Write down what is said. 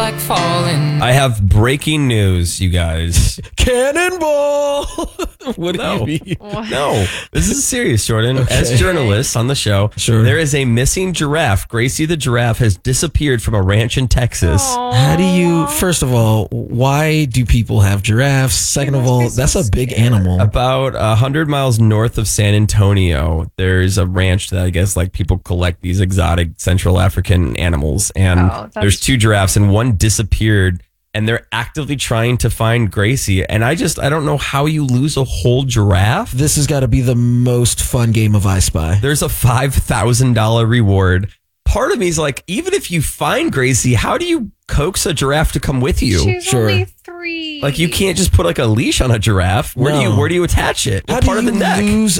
like falling. I have breaking news, you guys. Cannonball! What do No. you mean? No, this is serious, Jordan. Okay. As journalists on the show, Sure. there is a missing giraffe. Gracie the giraffe has disappeared from a ranch in Texas. How do you, first of all, why do people have giraffes? Second of all, that's a big animal. About 100 miles north of San Antonio, there's a ranch that I guess like people collect these exotic Central African animals. And there's 2 giraffes and one disappeared. And they're actively trying to find Gracie. And I don't know how you lose a whole giraffe. This has got to be the most fun game of I Spy. There's a $5,000 reward. Part of me is like, even if you find Gracie, how do you coax a giraffe to come with you? She's Sure. only 3. Like, you can't just put like a leash on a giraffe. Where No. do you attach it? How What part do of the you neck? lose